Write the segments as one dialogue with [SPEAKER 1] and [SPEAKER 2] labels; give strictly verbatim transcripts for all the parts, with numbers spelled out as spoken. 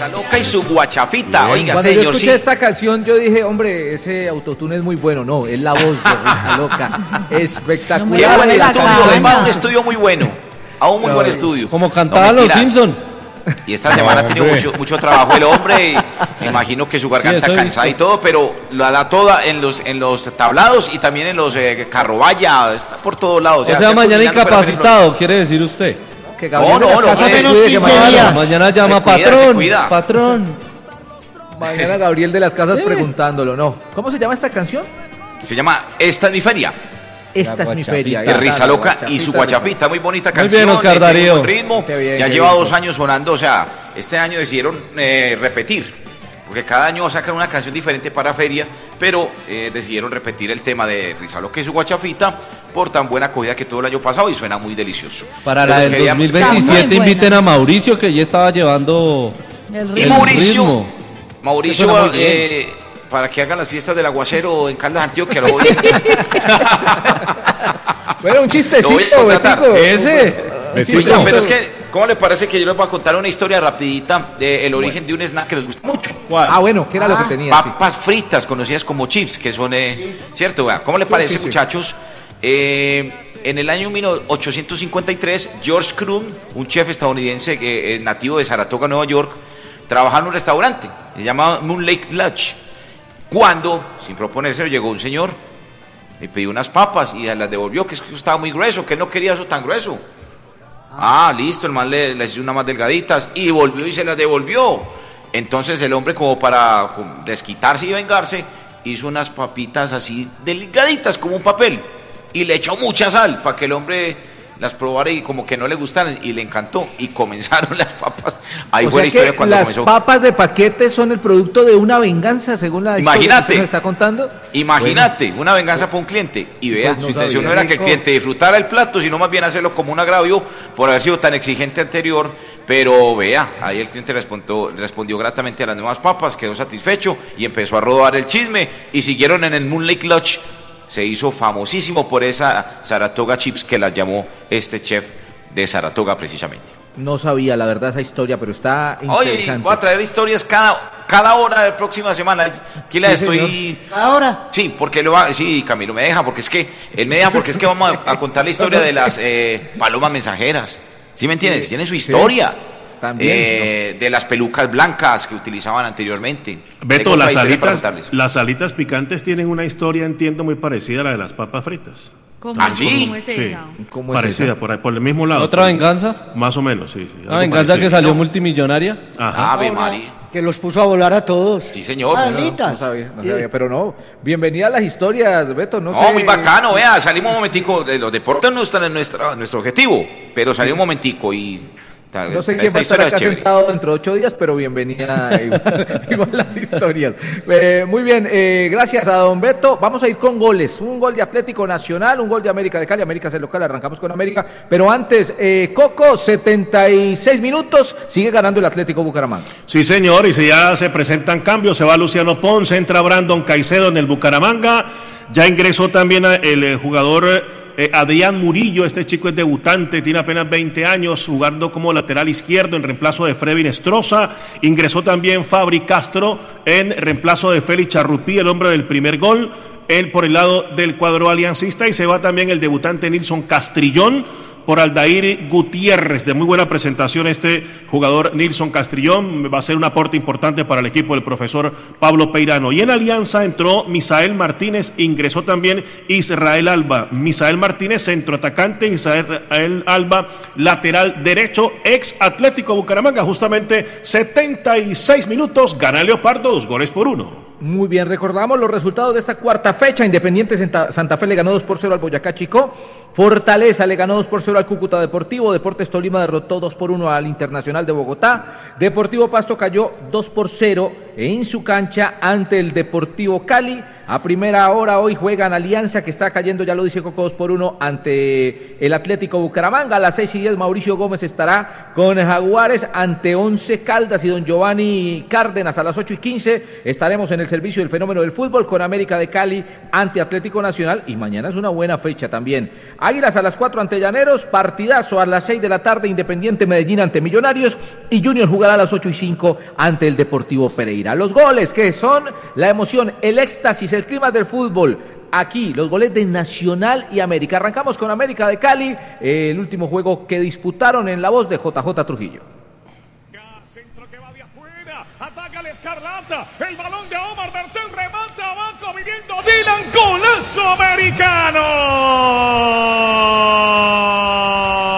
[SPEAKER 1] Risa Loca y su guachafita.
[SPEAKER 2] Bien.
[SPEAKER 1] Oiga,
[SPEAKER 2] Cuando
[SPEAKER 1] señor,
[SPEAKER 2] yo escuché
[SPEAKER 1] sí.
[SPEAKER 2] esta canción, yo dije, hombre, ese autotune es muy bueno. No, es la voz de Risa Loca. Espectacular.
[SPEAKER 1] Qué buen
[SPEAKER 2] la
[SPEAKER 1] estudio,
[SPEAKER 2] canción.
[SPEAKER 1] además, un estudio muy bueno. A un muy buen estudio.
[SPEAKER 3] Como cantaban
[SPEAKER 1] No,
[SPEAKER 3] los
[SPEAKER 1] mentiras.
[SPEAKER 3] Simpson.
[SPEAKER 1] Y esta semana ha tenido mucho, mucho trabajo el hombre, y me imagino que su garganta
[SPEAKER 3] Sí, eso he
[SPEAKER 1] cansada y
[SPEAKER 3] visto.
[SPEAKER 1] todo, pero la da toda en los en los tablados y también en los eh, carrovalla, está por todos lados.
[SPEAKER 3] O
[SPEAKER 1] Ya-
[SPEAKER 3] sea,
[SPEAKER 1] ya
[SPEAKER 3] mañana
[SPEAKER 1] culminando para
[SPEAKER 3] incapacitado, quiere decir usted.
[SPEAKER 2] Que Gabriel
[SPEAKER 1] No,
[SPEAKER 2] de
[SPEAKER 1] no,
[SPEAKER 2] las
[SPEAKER 1] no,
[SPEAKER 2] Casas
[SPEAKER 1] no,
[SPEAKER 2] me cuide, que
[SPEAKER 4] quince
[SPEAKER 2] mañana-
[SPEAKER 4] días.
[SPEAKER 3] Mañana llama
[SPEAKER 1] Se cuida, se
[SPEAKER 3] patrón.
[SPEAKER 1] cuida.
[SPEAKER 3] Patrón.
[SPEAKER 2] Mañana Gabriel de las Casas preguntándolo, ¿no? ¿Cómo se llama esta canción?
[SPEAKER 1] Se llama Esta es mi feria.
[SPEAKER 2] Esta es mi
[SPEAKER 3] guachafita.
[SPEAKER 2] feria.
[SPEAKER 1] De Risa
[SPEAKER 2] La
[SPEAKER 1] Loca
[SPEAKER 2] guachafita
[SPEAKER 1] y su
[SPEAKER 2] de-
[SPEAKER 1] guachafita, muy bonita
[SPEAKER 3] Muy
[SPEAKER 1] canción.
[SPEAKER 3] bien, Oscar
[SPEAKER 1] eh, tiene
[SPEAKER 3] Darío.
[SPEAKER 1] buen ritmo,
[SPEAKER 2] Qué bien,
[SPEAKER 1] ya
[SPEAKER 2] qué
[SPEAKER 1] lleva
[SPEAKER 2] bien.
[SPEAKER 1] dos años sonando, o sea, este año decidieron eh, repetir, porque cada año sacan una canción diferente para feria, pero eh, decidieron repetir el tema de Risa Loca y su guachafita por tan buena acogida que tuvo el año pasado y suena muy delicioso.
[SPEAKER 3] Para
[SPEAKER 1] De
[SPEAKER 3] la
[SPEAKER 1] los
[SPEAKER 3] del
[SPEAKER 1] que ya-
[SPEAKER 3] dos mil
[SPEAKER 5] Está muy
[SPEAKER 3] veintisiete
[SPEAKER 5] buena.
[SPEAKER 3] inviten a Mauricio, que ya estaba llevando
[SPEAKER 5] El
[SPEAKER 1] Y
[SPEAKER 3] el
[SPEAKER 1] Mauricio,
[SPEAKER 3] ritmo.
[SPEAKER 1] Mauricio,
[SPEAKER 2] Suena muy bien.
[SPEAKER 1] eh, para que hagan las fiestas del aguacero en Caldas Antioquia, lo voy
[SPEAKER 2] Bueno, un
[SPEAKER 1] Lo voy a
[SPEAKER 2] chistecito,
[SPEAKER 1] contratar.
[SPEAKER 2] Betico.
[SPEAKER 3] Ese.
[SPEAKER 2] Un chiste.
[SPEAKER 1] Oigan, pero es que, ¿cómo le parece que yo les voy a contar una historia rapidita del origen de un snack que les gusta mucho?
[SPEAKER 2] Ah, bueno, ¿qué era lo que tenía? Sí.
[SPEAKER 1] Papas fritas, conocidas como chips, que son, eh, ¿cierto? Vea, ¿cómo le parece,
[SPEAKER 2] sí, sí.
[SPEAKER 1] muchachos? Eh, en el año mil ochocientos cincuenta y tres, George Crumb, un chef estadounidense que, eh, nativo de Saratoga, Nueva York, trabajaba en un restaurante, se llamaba Moon Lake Lodge, cuando, sin proponérselo, llegó un señor, le pidió unas papas y las devolvió, que es que estaba muy grueso, que él no quería eso tan grueso. Ah, listo, el man le, le hizo unas más delgaditas y volvió y se las devolvió. Entonces el hombre, como para como desquitarse y vengarse, hizo unas papitas así delgaditas como un papel y le echó mucha sal para que el hombre las probara y como que no le gustaran, y le encantó y comenzaron las papas. Ahí
[SPEAKER 2] O
[SPEAKER 1] fue
[SPEAKER 2] sea
[SPEAKER 1] la historia
[SPEAKER 2] que
[SPEAKER 1] cuando
[SPEAKER 2] las
[SPEAKER 1] comenzó.
[SPEAKER 2] papas de paquete son el producto de una venganza, según la historia
[SPEAKER 1] Imagínate.
[SPEAKER 2] que usted nos está contando.
[SPEAKER 1] Imagínate, una venganza para un cliente. Y vea,
[SPEAKER 2] Pues no
[SPEAKER 1] su intención
[SPEAKER 2] sabía.
[SPEAKER 1] no era que el cliente disfrutara el plato, sino más bien hacerlo como un agravio por haber sido tan exigente anterior. Pero vea, ahí el cliente respondió, respondió gratamente a las nuevas papas, quedó satisfecho y empezó a rodar el chisme. Y siguieron en el Moon Lake Lodge. Se hizo famosísimo por esa Saratoga Chips que las llamó este chef de Saratoga precisamente.
[SPEAKER 2] No sabía, la verdad, esa historia, pero está
[SPEAKER 1] Oye,
[SPEAKER 2] interesante.
[SPEAKER 1] voy a traer historias cada, cada hora de la próxima semana. Aquí les
[SPEAKER 2] Sí,
[SPEAKER 1] estoy...
[SPEAKER 4] Ahora.
[SPEAKER 1] Sí, porque lo va, sí, Camilo me deja, porque es que él me deja, porque es que vamos a, a contar la historia de las eh, palomas mensajeras. ¿Sí me entiendes?
[SPEAKER 2] Sí,
[SPEAKER 1] Tienen su
[SPEAKER 2] sí.
[SPEAKER 1] historia.
[SPEAKER 2] También,
[SPEAKER 1] Eh, de las pelucas blancas que utilizaban anteriormente.
[SPEAKER 6] Beto,
[SPEAKER 1] Tengo otra
[SPEAKER 6] las
[SPEAKER 1] historia para
[SPEAKER 6] alitas,
[SPEAKER 1] contarles.
[SPEAKER 6] las alitas picantes tienen una historia, entiendo, muy parecida a la de las papas fritas.
[SPEAKER 5] ¿Cómo,
[SPEAKER 1] ¿Ah, sí?
[SPEAKER 5] ¿Cómo es
[SPEAKER 6] Sí,
[SPEAKER 5] esa?
[SPEAKER 2] ¿Cómo es
[SPEAKER 6] parecida,
[SPEAKER 2] esa?
[SPEAKER 6] por, ahí, por el mismo lado.
[SPEAKER 3] ¿Otra
[SPEAKER 6] por-
[SPEAKER 3] venganza?
[SPEAKER 6] Más o menos, sí. sí
[SPEAKER 3] Una
[SPEAKER 6] algo
[SPEAKER 3] venganza que
[SPEAKER 6] parecido.
[SPEAKER 3] salió
[SPEAKER 1] No.
[SPEAKER 3] multimillonaria.
[SPEAKER 6] Ajá.
[SPEAKER 1] Ave María.
[SPEAKER 4] Que los puso a volar a todos.
[SPEAKER 1] Sí, señor.
[SPEAKER 4] Alitas.
[SPEAKER 2] No sabía, no sabía, pero no. Bienvenida a las historias, Beto. No,
[SPEAKER 1] No,
[SPEAKER 2] sé.
[SPEAKER 1] muy bacano, vea, salimos un momentico, de los deportes no están en nuestra, nuestro objetivo, pero salió un momentico y... tal,
[SPEAKER 2] No sé
[SPEAKER 1] esta
[SPEAKER 2] quién va a estar
[SPEAKER 1] historia es
[SPEAKER 2] acá
[SPEAKER 1] chévere.
[SPEAKER 2] sentado dentro de ocho días, pero bienvenida igual, igual las historias. Eh, muy bien, eh, gracias a don Beto. Vamos a ir con goles. Un gol de Atlético Nacional, un gol de América de Cali. América es el local, arrancamos con América. Pero antes, eh, Coco, setenta y seis minutos, sigue ganando el Atlético Bucaramanga.
[SPEAKER 6] Sí, señor, y si ya se presentan cambios, se va Luciano Ponce, entra Brandon Caicedo en el Bucaramanga, ya ingresó también el eh, jugador eh, Adrián Murillo, este chico es debutante, tiene apenas veinte años, jugando como lateral izquierdo en reemplazo de Frevin Estroza, ingresó también Fabri Castro en reemplazo de Félix Charrupí, el hombre del primer gol, él por el lado del cuadro aliancista, y se va también el debutante Nilson Castrillón, por Aldair Gutiérrez, de muy buena presentación este jugador Nilson Castrillón, va a ser un aporte importante para el equipo del profesor Pablo Peirano. Y en Alianza entró Misael Martínez, ingresó también Israel Alba. Misael Martínez, centroatacante, Israel Alba, lateral derecho, ex Atlético Bucaramanga, justamente setenta y seis minutos, gana Leopardo, dos goles por uno.
[SPEAKER 2] Muy bien, recordamos los resultados de esta cuarta fecha. Independiente Santa, Santa Fe le ganó dos por cero al Boyacá Chicó. Fortaleza le ganó dos por cero al Cúcuta Deportivo. Deportes Tolima derrotó dos por uno al Internacional de Bogotá. Deportivo Pasto cayó dos por cero en su cancha ante el Deportivo Cali. A primera hora hoy juegan Alianza, que está cayendo, ya lo dice Coco, dos por uno ante el Atlético Bucaramanga. A las seis y diez Mauricio Gómez estará con Jaguares ante Once Caldas y don Giovanni Cárdenas. A las ocho y quince estaremos en el servicio del fenómeno del fútbol con América de Cali ante Atlético Nacional, y mañana es una buena fecha también. Águilas a las cuatro ante Llaneros, partidazo a las seis de la tarde, Independiente Medellín ante Millonarios, y Junior jugará a las ocho y cinco ante el Deportivo Pereira. Los goles que son la emoción, el éxtasis, el clima del fútbol. Aquí, los goles de Nacional y América. Arrancamos con América de Cali, eh, el último juego que disputaron en la voz de J J Trujillo.
[SPEAKER 5] Centro que va de afuera, ataca el Escarlata, el balón de Omar Bertel, remata abajo, viniendo Dylan, golazo americano.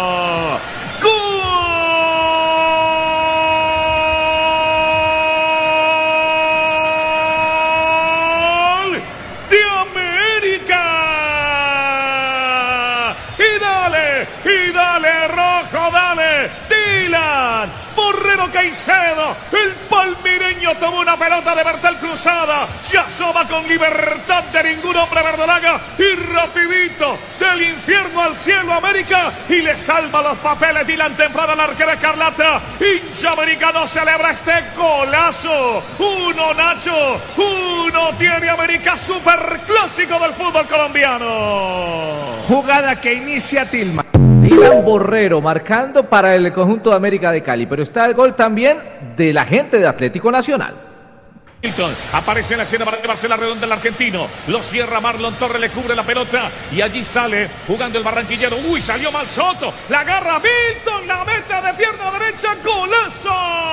[SPEAKER 5] Caicedo, el palmireño tomó una pelota de Bertel cruzada, se asoma con libertad de ningún hombre verdolaga y rapidito del infierno al cielo América, y le salva los papeles Dylan temprano al arquero Escarlata. Hincha americano celebra este golazo. Uno Nacho, uno tiene América, superclásico del fútbol colombiano.
[SPEAKER 7] Jugada que inicia Tilma.
[SPEAKER 2] Dylan Borrero marcando para el conjunto de América de Cali, pero está el gol también de la gente de Atlético Nacional.
[SPEAKER 5] Milton aparece en la escena para llevarse la redonda el argentino, lo cierra Marlon Torres, le cubre la pelota y allí sale jugando el barranquillero. Uy, salió mal Soto, la agarra Milton, la mete de pierna derecha, golazo.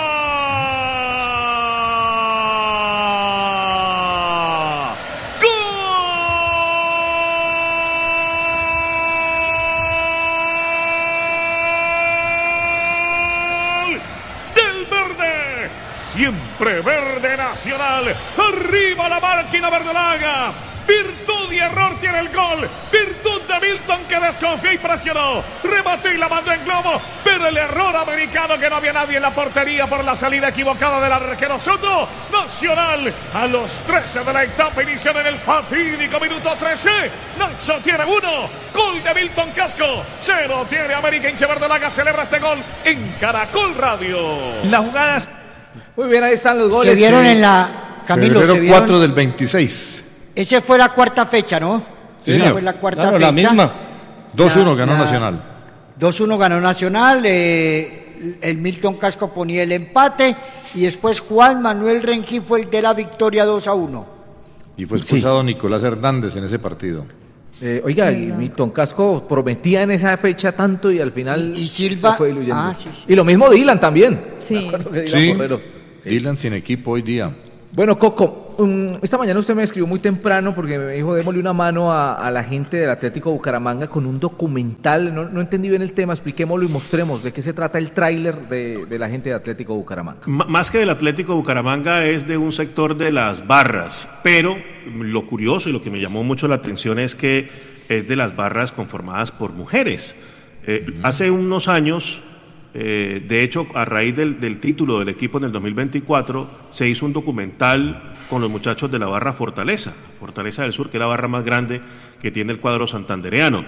[SPEAKER 5] Siempre verde Nacional, arriba la máquina verdolaga, virtud y error tiene el gol, virtud de Milton que desconfió y presionó, remató y la mandó en globo, pero el error americano que no había nadie en la portería por la salida equivocada del arquero Soto. Nacional a los trece de la etapa inicial en el fatídico minuto trece, Nacho tiene uno, gol de Milton Casco, cero tiene América. Hincha verdolaga celebra este gol en Caracol Radio.
[SPEAKER 7] Las jugadas.
[SPEAKER 2] Muy bien, ahí están los goles.
[SPEAKER 4] Se vieron en la... Camilo,
[SPEAKER 8] febrero
[SPEAKER 4] se vieron...
[SPEAKER 8] cuatro del veintiséis.
[SPEAKER 4] Esa fue la cuarta fecha, ¿no?
[SPEAKER 8] Sí,
[SPEAKER 4] Esa
[SPEAKER 8] señor.
[SPEAKER 4] fue la cuarta
[SPEAKER 3] Claro,
[SPEAKER 4] fecha.
[SPEAKER 3] la misma.
[SPEAKER 8] dos uno ganó
[SPEAKER 4] la-
[SPEAKER 8] Nacional.
[SPEAKER 4] dos uno ganó Nacional, eh, el Milton Casco ponía el empate y después Juan Manuel Rengí fue el de la victoria dos a uno.
[SPEAKER 8] Y fue expulsado Nicolás Hernández en ese partido.
[SPEAKER 2] Eh, oiga, y Milton Casco prometía en esa fecha tanto y al final
[SPEAKER 4] Y- y Silva-
[SPEAKER 2] se fue diluyendo.
[SPEAKER 4] ah, sí, sí.
[SPEAKER 2] Y lo mismo Dylan también.
[SPEAKER 9] Sí.
[SPEAKER 2] Me acuerdo que Dylan
[SPEAKER 8] Sí,
[SPEAKER 2] Borrero. Sí.
[SPEAKER 8] Dylan sin equipo hoy día.
[SPEAKER 2] Bueno, Coco, um, esta mañana usted me escribió muy temprano porque me dijo, démosle una mano a, a la gente del Atlético Bucaramanga con un documental. No, no entendí bien el tema, expliquémoslo y mostremos de qué se trata el tráiler de, de la gente del Atlético Bucaramanga.
[SPEAKER 6] M- Más que del Atlético Bucaramanga es de un sector de las barras, pero lo curioso y lo que me llamó mucho la atención es que es de las barras conformadas por mujeres. Eh, uh-huh. Hace unos años, eh, de hecho, a raíz del, del título del equipo en el dos mil veinticuatro, se hizo un documental con los muchachos de la barra Fortaleza, Fortaleza del Sur, que es la barra más grande que tiene el cuadro santandereano.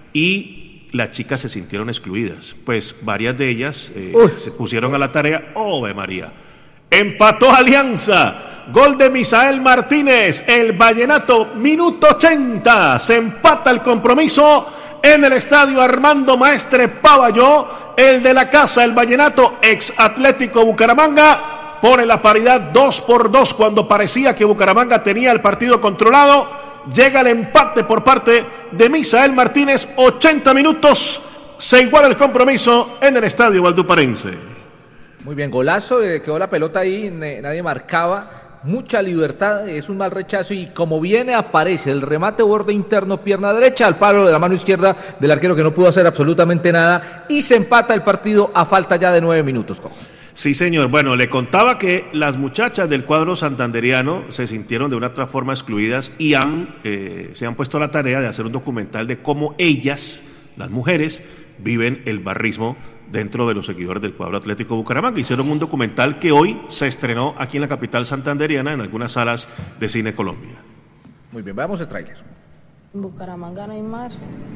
[SPEAKER 6] Y las chicas se sintieron excluidas, pues varias de ellas eh, se pusieron a la tarea. ¡Oh, María! Empató Alianza, gol de Misael Martínez, el Vallenato, minuto ochenta, se empata el compromiso en el estadio Armando Maestre Pavalló. El de la casa, el Vallenato, ex Atlético Bucaramanga, pone la paridad dos por dos cuando parecía que Bucaramanga tenía el partido controlado. Llega el empate por parte de Misael Martínez, ochenta minutos, se iguala el compromiso en el estadio valduparense.
[SPEAKER 2] Muy bien, golazo, eh, quedó la pelota ahí, ne- nadie marcaba. Mucha libertad, es un mal rechazo y como viene aparece el remate borde interno, pierna derecha al palo de la mano izquierda del arquero que no pudo hacer absolutamente nada y se empata el partido a falta ya de nueve minutos. Coco.
[SPEAKER 6] Sí, señor. Bueno, le contaba que las muchachas del cuadro santanderiano se sintieron de una otra forma excluidas y han, eh, se han puesto a la tarea de hacer un documental de cómo ellas, las mujeres, viven el barrismo dentro de los seguidores del cuadro Atlético Bucaramanga. Hicieron un documental que hoy se estrenó aquí en la capital santanderiana en algunas salas de Cine Colombia.
[SPEAKER 2] Muy bien, veamos el tráiler.
[SPEAKER 9] En Bucaramanga no hay mar.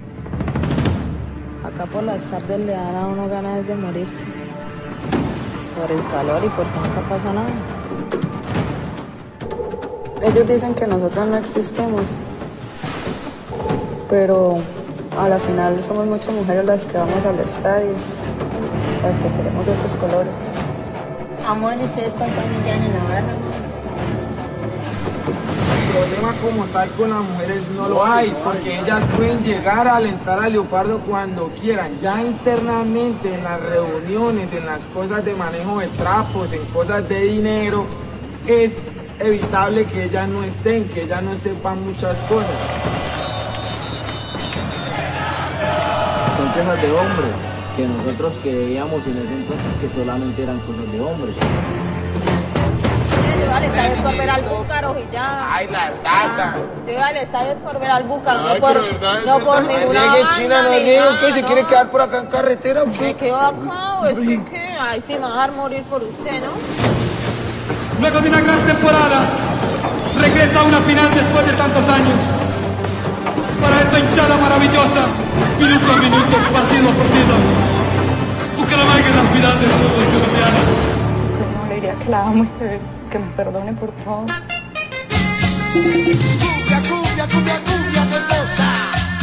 [SPEAKER 9] Acá por las tardes le dan a uno ganas de morirse. Por el calor y porque nunca pasa nada. Ellos dicen que nosotros no existimos. Pero a la final somos muchas mujeres las que vamos al estadio. Las que queremos esos colores.
[SPEAKER 10] Amor, ¿ustedes cuántos años llevan en la barra?
[SPEAKER 11] El problema como tal con las mujeres no lo hay, porque ellas pueden llegar a alentar al Leopardo cuando quieran. Ya internamente en las reuniones, en las cosas de manejo de trapos, en cosas de dinero, es evitable que ellas no estén, que ellas no sepan muchas cosas.
[SPEAKER 12] Son temas de hombres, que nosotros creíamos en ese entonces que solamente eran cosas de hombres.
[SPEAKER 9] Yo iba al estadio es por ver al Búcaro y ya. Ay, la tata. Yo iba al estadio es por ver al Búcaro, no por, no por ninguna banda.
[SPEAKER 11] China, no digo que se quiere quedar por acá en carretera.
[SPEAKER 9] Me quedo acá, o es que qué, ay, sí me va a dejar morir por usted, ¿no?
[SPEAKER 13] Luego de una gran temporada, regresa a una final después de tantos años. Para esta hinchada maravillosa, minuto a minuto, partido a partido. Bucaramanga es la final del fútbol colombiano.
[SPEAKER 14] No le diría que la amo y que, que me perdone por todo.
[SPEAKER 15] Cumbia, cumbia, cumbia, cumbia, qué cosa.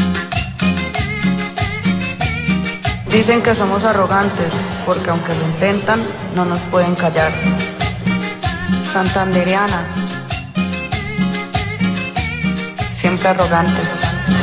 [SPEAKER 9] Dicen que somos arrogantes, porque aunque lo intentan, no nos pueden callar. Santanderianas, siempre arrogantes.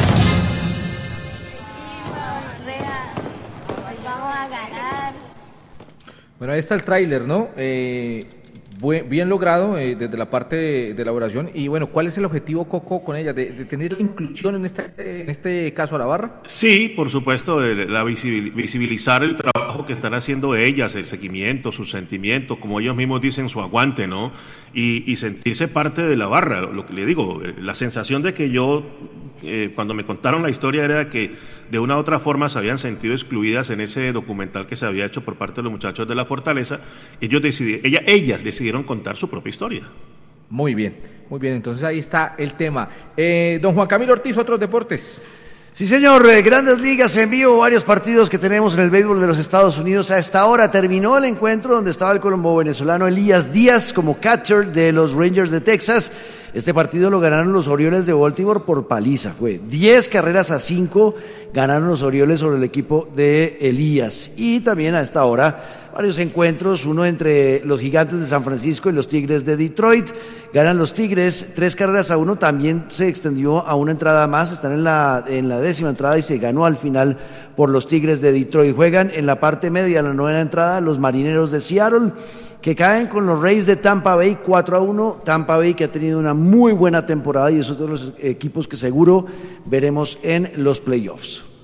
[SPEAKER 2] Bueno, ahí está el tráiler, ¿no? Eh, buen, bien logrado eh, desde la parte de, de elaboración. Y bueno, ¿cuál es el objetivo, Coco, con ella? ¿De, de tener la inclusión en este, en este caso a la barra?
[SPEAKER 6] Sí, por supuesto, de la visibilizar el trabajo que están haciendo ellas, el seguimiento, sus sentimientos, como ellos mismos dicen, su aguante, ¿no? Y, y sentirse parte de la barra. Lo que le digo, la sensación de que yo, eh, cuando me contaron la historia, era que de una u otra forma se habían sentido excluidas en ese documental que se había hecho por parte de los muchachos de la Fortaleza. Ellos decidieron, ella, ellas decidieron contar su propia historia.
[SPEAKER 2] Muy bien, muy bien, entonces ahí está el tema. Eh, don Juan Camilo Ortiz, otros deportes.
[SPEAKER 16] Sí, señor, eh, Grandes Ligas en vivo, varios partidos que tenemos en el béisbol de los Estados Unidos. A esta hora terminó el encuentro donde estaba el colombo venezolano Elías Díaz como catcher de los Rangers de Texas. Este partido lo ganaron los Orioles de Baltimore por paliza, fue diez carreras a cinco, ganaron los Orioles sobre el equipo de Elías. Y también a esta hora varios encuentros, uno entre los Gigantes de San Francisco y los Tigres de Detroit. Ganan los Tigres tres carreras a uno, también se extendió a una entrada más, están en la, en la décima entrada y se ganó al final por los Tigres de Detroit. Juegan en la parte media, en la novena entrada, los Marineros de Seattle, que caen con los Rays de Tampa Bay cuatro a uno. Tampa Bay, que ha tenido una muy buena temporada y es otro de los equipos que seguro veremos en los playoffs.